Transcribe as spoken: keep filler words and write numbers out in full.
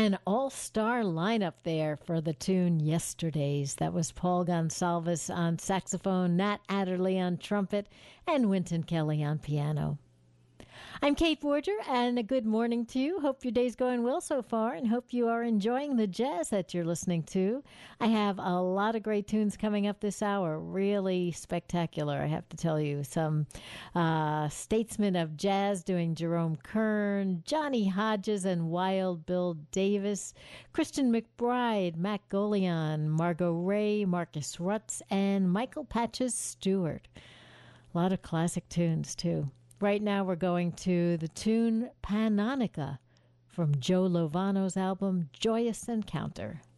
An all-star lineup there for the tune Yesterdays. That was Paul Gonsalves on saxophone, Nat Adderley on trumpet, and Wynton Kelly on piano. I'm Kate Forger, and a good morning to you. Hope your day's going well so far, and hope you are enjoying the jazz that you're listening to. I have a lot of great tunes coming up this hour. Really spectacular, I have to tell you. Some uh, statesmen of jazz doing Jerome Kern, Johnny Hodges and Wild Bill Davis, Christian McBride, Matt Golion, Margot Ray, Marcus Rutz, and Michael Patches Stewart. A lot of classic tunes, too. Right now we're going to the tune Panonica from Joe Lovano's album Joyous Encounter.